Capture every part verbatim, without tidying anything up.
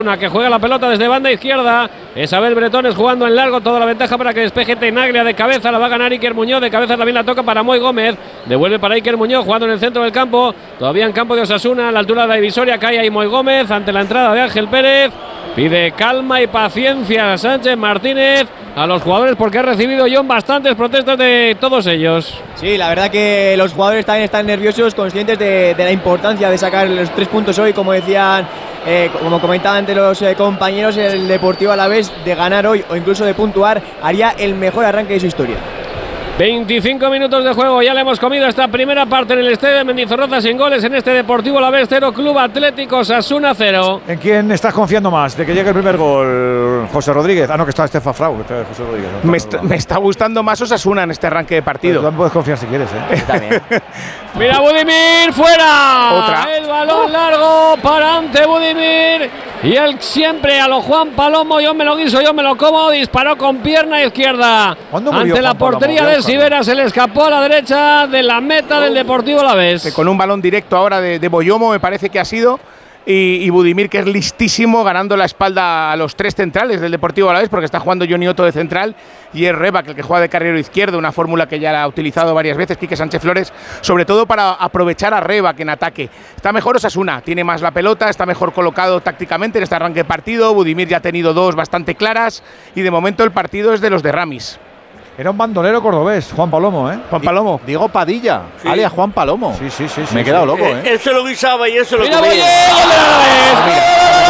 Una que juega la pelota desde banda izquierda. Isabel Bretones jugando en largo, toda la ventaja para que despeje Tenaglia de cabeza. La va a ganar Iker Muñoz, de cabeza también la toca para Moy Gómez. Devuelve para Iker Muñoz, jugando en el centro del campo. Todavía en campo de Osasuna, a la altura de la divisoria. Cae ahí Moy Gómez ante la entrada de Ángel Pérez. Pide calma y paciencia a Sánchez Martínez a los jugadores, porque ha recibido John bastantes protestas de todos ellos. Sí, la verdad que los jugadores también están nerviosos, conscientes de, de la importancia de sacar los tres puntos hoy, como decían, eh, como comentaban ante los eh, compañeros, el Deportivo Alavés, de ganar hoy o incluso de puntuar, haría el mejor arranque de su historia. veinticinco minutos de juego, ya le hemos comido esta primera parte en el estadio de Mendizorroza sin goles en este Deportivo Alavés cero, Club Atlético Osasuna cero. ¿En quién estás confiando más de que llegue el primer gol? José Rodríguez. Ah, no, que está Estefa Frau. José Rodríguez. No, me, está, me está gustando más Osasuna en este arranque de partido. Pero tú puedes confiar si quieres, ¿eh? También. Mira Budimir, fuera. Otra. El balón largo para ante Budimir. Y él siempre a lo Juan Palomo, yo me lo guiso, yo me lo como, disparó con pierna izquierda. Ante la portería de Sivera, se le escapó a la derecha de la meta del Deportivo Alavés. Con un balón directo ahora de, de Boyomo, me parece que ha sido. Y, y Budimir, que es listísimo, ganando la espalda a los tres centrales del Deportivo Alavés, porque está jugando Johnny Otto de central y es Rebac el que juega de carrilero izquierdo, una fórmula que ya la ha utilizado varias veces Quique Sánchez Flores, sobre todo para aprovechar a Rebac en ataque. Está mejor Osasuna, tiene más la pelota, está mejor colocado tácticamente en este arranque de partido. Budimir ya ha tenido dos bastante claras y de momento el partido es de los de Ramis. Era un bandolero cordobés, Juan Palomo, ¿eh? Juan Palomo. Diego Padilla, sí. alias Juan Palomo. Sí, sí, sí. sí Me he sí, quedado sí. loco, ¿eh? Él se lo guisaba y él se lo ¡Mira, comía. Boye! ¡Gol del Alavés!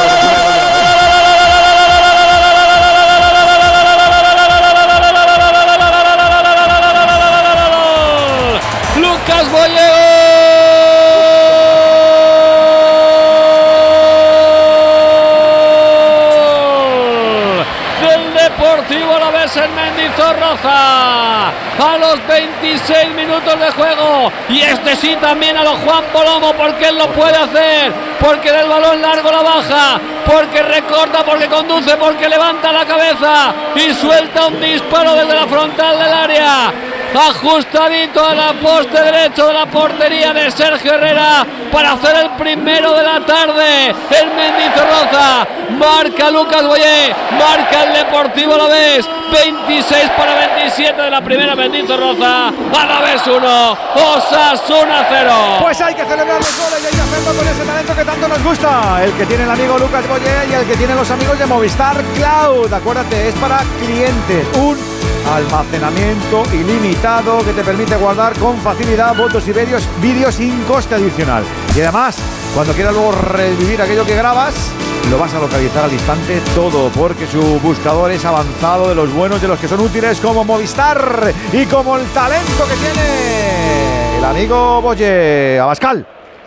Lucas Boye. Deportivo Alavés en Mendizorroza a los veintiséis minutos de juego, y este sí también a los Juan Palomo, porque él lo puede hacer, porque del balón largo la baja, porque recorta, porque conduce, porque levanta la cabeza y suelta un disparo desde la frontal del área, ajustadito a la poste derecho de la portería de Sergio Herrera para hacer el primero de la tarde en Mendizorroza. Marca Lucas Boye, marca el Deportivo Alavés, veintiséis para veintisiete de la primera Mendizorroza. Alavés uno, Osasuna cero. Pues hay que celebrar los goles y hay que hacerlo con ese talento que tanto nos gusta, el que tiene el amigo Lucas Boye y el que tienen los amigos de Movistar Cloud. Acuérdate, es para clientes, un almacenamiento ilimitado que te permite guardar con facilidad fotos y vídeos, vídeos sin coste adicional. Y además, cuando quieras luego revivir aquello que grabas, lo vas a localizar al instante todo, porque su buscador es avanzado, de los buenos, de los que son útiles, como Movistar y como el talento que tiene el amigo Boye. Abascal.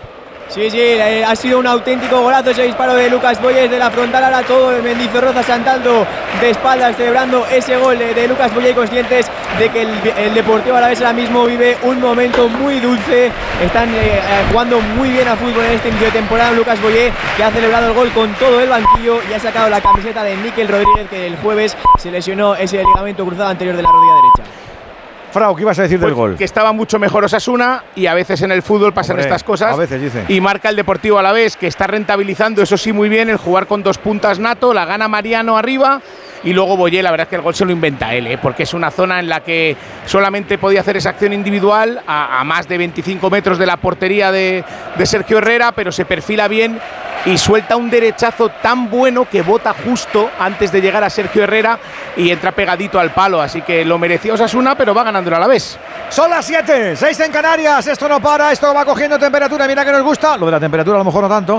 Sí, sí, eh, ha sido un auténtico golazo ese disparo de Lucas Boye de la frontal, ahora todo el Mendizorroza saltando de espaldas, celebrando ese gol de, de Lucas Boye, conscientes de que el, el Deportivo Alavés ahora mismo vive un momento muy dulce. Están eh, jugando muy bien a fútbol en este inicio de temporada. Lucas Boye, que ha celebrado el gol con todo el banquillo y ha sacado la camiseta de Mikel Rodríguez, que el jueves se lesionó ese ligamento cruzado anterior de la rodilla derecha. Frau, ¿qué ibas a decir pues del gol? Que estaba mucho mejor Osasuna, y a veces en el fútbol pasan Hombre, estas cosas. a veces dicen. Y marca el Deportivo Alavés, que está rentabilizando, eso sí, muy bien, el jugar con dos puntas nato. La gana Mariano arriba. Y luego Boye, la verdad es que el gol se lo inventa él, ¿eh? Porque es una zona en la que solamente podía hacer esa acción individual a, a más de veinticinco metros de la portería de, de Sergio Herrera, pero se perfila bien y suelta un derechazo tan bueno que bota justo antes de llegar a Sergio Herrera y entra pegadito al palo. Así que lo merecía Osasuna, pero va ganando el Alavés. Son las siete, seis en Canarias. Esto no para, esto va cogiendo temperatura. Mira que nos gusta. Lo de la temperatura a lo mejor no tanto.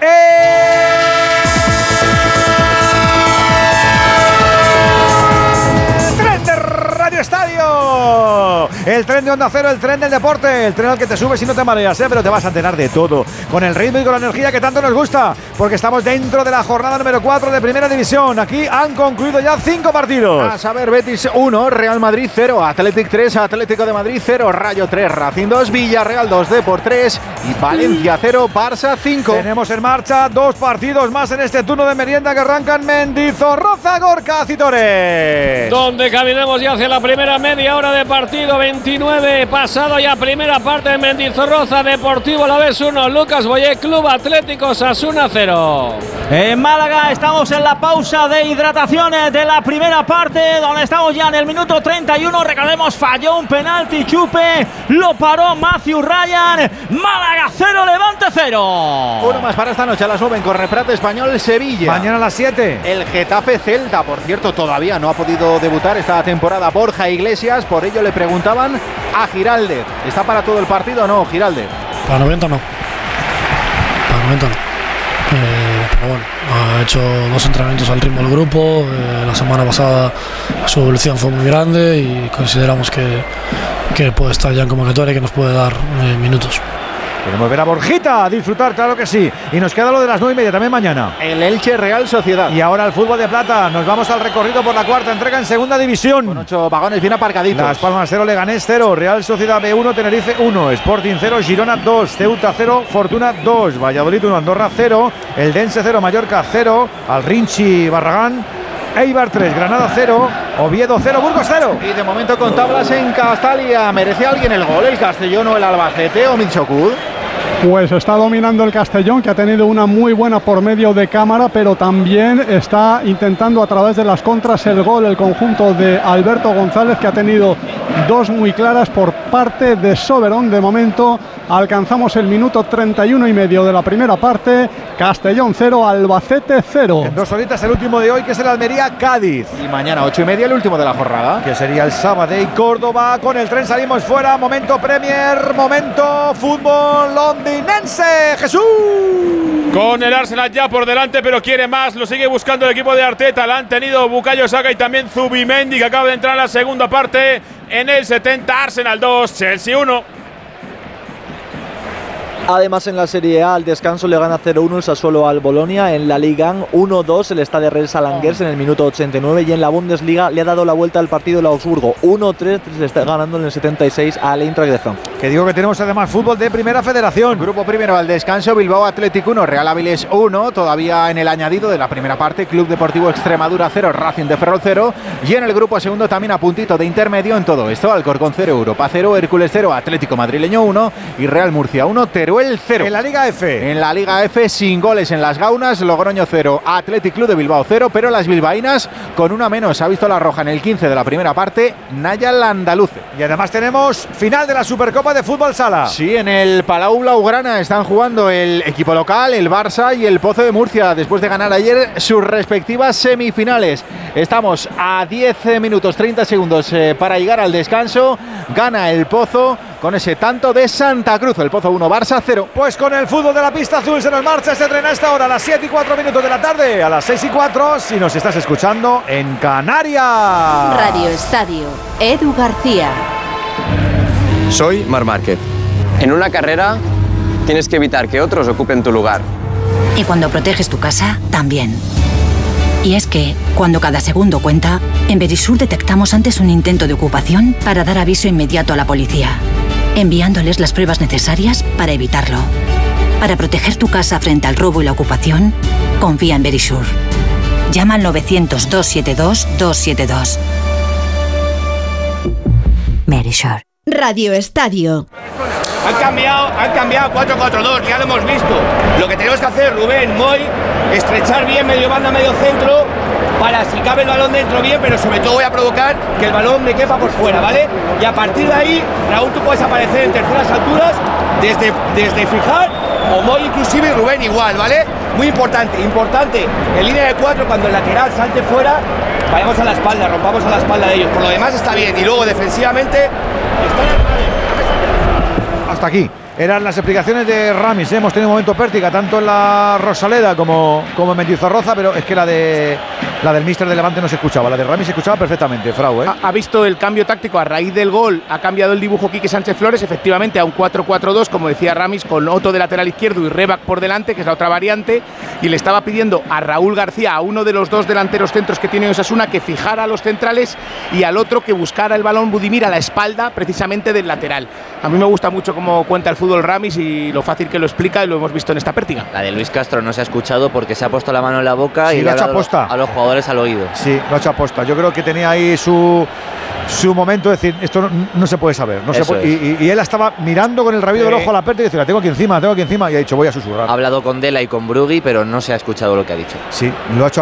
¡Eh! Estadio, el tren de Onda Cero, el tren del deporte, el tren al que te subes y no te mareas, ¿eh? Pero te vas a enterar de todo, con el ritmo y con la energía que tanto nos gusta, porque estamos dentro de la jornada número cuatro de Primera División. Aquí han concluido ya cinco partidos. A saber, Betis uno, Real Madrid cero, Athletic tres, Atlético de Madrid cero, Rayo tres, Racing dos, Villarreal dos, Depor tres y Valencia cero, Barça cinco. Tenemos en marcha dos partidos más en este turno de merienda que arrancan Mendizorroza, Gorka Citore. Donde caminamos ya hacia la primera media hora de partido. veintinueve, pasado ya primera parte de Mendizorroza, Deportivo Alavés uno, Lucas Boyé, Club Atlético Osasuna cero. En Málaga estamos en la pausa de hidratación de la primera parte, donde estamos ya en el minuto treinta y uno. Recordemos, falló un penalti Chupe, lo paró Matthew Ryan. Málaga cero, Levante cero. Uno más para esta noche a las nueve en Corneprat, Español Sevilla. Mañana a las siete. El Getafe Celta, por cierto, todavía no ha podido debutar esta temporada Borja Iglesias, por ello le preguntaban a Giraldez. ¿Está para todo el partido o no, Giraldez? Para noventa no. Para noventa no. Eh, pero bueno, ha hecho dos entrenamientos al ritmo del grupo. Eh, la semana pasada su evolución fue muy grande y consideramos que, que puede estar ya en convocatoria y que nos puede dar eh, minutos. Queremos ver a Borjita, a disfrutar, claro que sí. Y nos queda lo de las nueve y media también mañana. El Elche Real Sociedad. Y ahora el fútbol de plata. Nos vamos al recorrido por la cuarta entrega en segunda división. Con ocho vagones bien aparcaditos. Las Palmas cero, Leganés cero, Real Sociedad B uno, Tenerife uno, Sporting cero, Girona dos, Ceuta cero, Fortuna dos, Valladolid uno, Andorra cero, Eldense cero, Mallorca cero, Alrinchi Barragán, Eibar tres, Granada cero, Oviedo cero, Burgos cero. Y de momento con tablas en Castalia. ¿Merece alguien el gol? ¿El Castellón o el Albacete o Mitchocud? Pues está dominando el Castellón, que ha tenido una muy buena por medio de cámara, pero también está intentando a través de las contras el gol el conjunto de Alberto González, que ha tenido dos muy claras por parte de Soberón. De momento alcanzamos el minuto treinta y uno y medio de la primera parte. Castellón cero, Albacete cero. En dos horitas el último de hoy, que es el Almería-Cádiz. Y mañana ocho y media el último de la jornada, que sería el sábado. Y Córdoba, con el tren salimos fuera. Momento Premier, momento fútbol londinense. Jesús. Con el Arsenal ya por delante, pero quiere más. Lo sigue buscando el equipo de Arteta. La han tenido Bukayo Saka y también Zubimendi, que acaba de entrar en la segunda parte. En el setenta, Arsenal dos, Chelsea uno. Además, en la Serie A, al descanso le gana cero uno el Sassuolo al Bolonia. En la Liga uno dos el Stade Rennes al Angers en el minuto ochenta y nueve. Y en la Bundesliga le ha dado la vuelta al partido el Augsburgo. uno tres le está ganando en el setenta y seis al Eintracht de Frankfurt. Que digo que tenemos además fútbol de Primera Federación. Grupo primero al descanso, Bilbao Athletic uno, Real Avilés uno. Todavía en el añadido de la primera parte, Club Deportivo Extremadura cero, Racing de Ferrol cero. Y en el grupo segundo también a puntito de intermedio en todo esto, Alcorcón cero, Europa cero, Hércules cero, Atlético Madrileño uno y Real Murcia uno, Teruel cero. En la Liga F. En la Liga F, sin goles en las gaunas, Logroño cero, Athletic Club de Bilbao cero, pero las bilbaínas con una menos. Ha visto la roja en el quince de la primera parte, Naya Landaluce. Y además tenemos final de la Supercopa de Fútbol Sala. Sí, en el Palau Blaugrana están jugando el equipo local, el Barça y el Pozo de Murcia, después de ganar ayer sus respectivas semifinales. Estamos a diez minutos treinta segundos eh, para llegar al descanso. Gana el Pozo con ese tanto de Santa Cruz. El Pozo uno, Barça cero. Pues con el fútbol de la pista azul se nos marcha este tren a esta hora, a las siete y cuatro minutos de la tarde, a las seis y cuatro si nos estás escuchando en Canarias. Radio Estadio, Edu García. Soy Marc Márquez. En una carrera tienes que evitar que otros ocupen tu lugar. Y cuando proteges tu casa, también. Y es que, cuando cada segundo cuenta, en Verisur detectamos antes un intento de ocupación para dar aviso inmediato a la policía, enviándoles las pruebas necesarias para evitarlo. Para proteger tu casa frente al robo y la ocupación, confía en Verisur. Llama al novecientos, doscientos setenta y dos, doscientos setenta y dos. Verisur. Radio Estadio. Han cambiado, han cambiado cuatro cuatro dos, ya lo hemos visto. Lo que tenemos que hacer, Rubén, Moy, estrechar bien medio banda, medio centro, para si cabe el balón dentro bien, pero sobre todo voy a provocar que el balón me quepa por fuera, ¿vale? Y a partir de ahí, Raúl, tú puedes aparecer en terceras alturas, desde, desde fijar, o Moy inclusive y Rubén igual, ¿vale? Muy importante, importante, en línea de cuatro, cuando el lateral salte fuera, vayamos a la espalda, rompamos a la espalda de ellos. Por lo demás está bien, y luego defensivamente, están al hasta aquí. Eran las explicaciones de Ramis, ¿eh? Hemos tenido un momento pértiga tanto en la Rosaleda como, como en Mendizorroza, pero es que la de la del míster de Levante no se escuchaba, la de Ramis se escuchaba perfectamente, Frau, ¿eh? Ha, ha visto el cambio táctico a raíz del gol, ha cambiado el dibujo Quique Sánchez Flores, efectivamente a un cuatro cuatro dos, como decía Ramis, con Otto de lateral izquierdo y Rebac por delante, que es la otra variante, y le estaba pidiendo a Raúl García, a uno de los dos delanteros centros que tiene Osasuna, que fijara a los centrales y al otro que buscara el balón Budimir a la espalda precisamente del lateral. A mí me gusta mucho cómo cuenta el fútbol Ramis y lo fácil que lo explica, y lo hemos visto en esta pértiga. La de Luis Castro no se ha escuchado porque se ha puesto la mano en la boca sí, y le ha dado a los jugadores al oído. Sí, lo ha hecho aposta. Yo creo que tenía ahí su su momento de decir, esto no, no se puede saber. No se puede, y, y, y él estaba mirando con el rabillo del ojo a la puerta y decía, la tengo aquí encima, la tengo aquí encima, y ha dicho, voy a susurrar. Ha hablado con Dela y con Brugui, pero no se ha escuchado lo que ha dicho. Sí, lo ha hecho